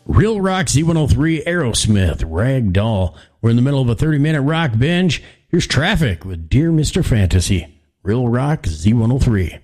Real Rock Z103, Aerosmith, Ragdoll. We're in the middle of a 30-minute rock binge. Here's Traffic with Dear Mr. Fantasy. Real Rock Z103.